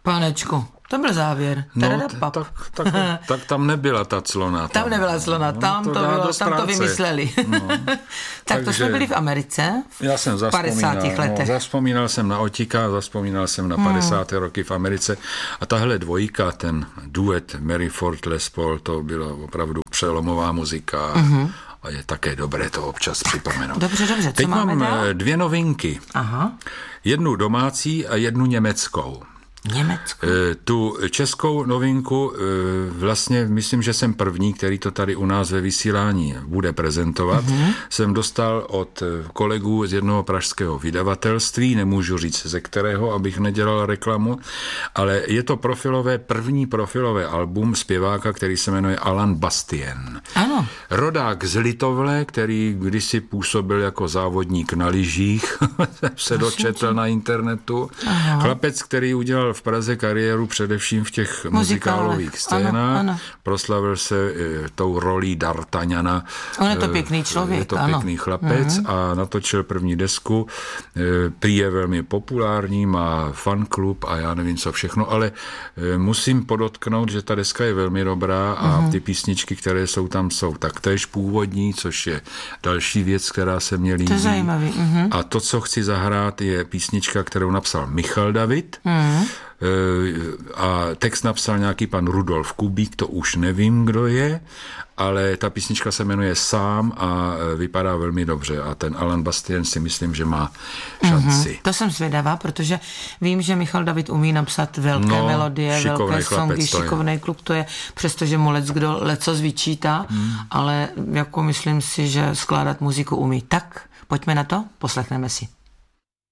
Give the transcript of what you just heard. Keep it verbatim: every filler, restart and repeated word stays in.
Panečku, to byl závěr. No, tak, tak, tak tam nebyla ta clona. Tam, tam nebyla clona, tam, no, to, to, bylo, tam to vymysleli. No. tak Takže, to jsme byli v Americe v já jsem padesátých letech. No, zaspomínal jsem na Otíka, zaspomínal jsem na hmm. padesáté roky v Americe a tahle dvojka, ten duet Mary Ford Les Paul, to byla opravdu přelomová muzika. Hmm. A je také dobré to občas připomenout. Dobře, dobře. Co Teď máme mám dál? dvě novinky. Aha. Jednu domácí a jednu německou. Německo. Tu českou novinku vlastně myslím, že jsem první, který to tady u nás ve vysílání bude prezentovat. Mm-hmm. Jsem dostal od kolegů z jednoho pražského vydavatelství, nemůžu říct ze kterého, abych nedělal reklamu, ale je to profilové, první profilové album zpěváka, který se jmenuje Alan Bastien. Ano. Rodák z Litovle, který kdysi působil jako závodník na lyžích, se dočetl na internetu. Aha. Chlapec, který udělal v Praze kariéru především v těch muzikálových scénách. Ano, ano. Proslavil se e, tou rolí D'Artagnana. On je to pěkný člověk. Je to ano. pěkný chlapec uh-huh. a natočil první desku. E, prý je velmi populární, má fanklub a já nevím co všechno, ale e, musím podotknout, že ta deska je velmi dobrá a uh-huh. ty písničky, které jsou tam, jsou taktéž původní, což je další věc, která se mě líbí. To je zajímavý. Uh-huh. A to, co chci zahrát, je písnička, kterou napsal Michal David. Uh-huh. A text napsal nějaký pan Rudolf Kubík, to už nevím, kdo je, ale ta písnička se jmenuje Sám a vypadá velmi dobře a ten Alan Bastien si myslím, že má šanci. Mm-hmm. To jsem zvědavá, protože vím, že Michal David umí napsat velké no, melodie, velké songy, šikovnej klub to je, přestože mu leckdo lecos vyčítá, mm. ale jako myslím si, že skládat muziku umí. Tak, pojďme na to, poslechneme si.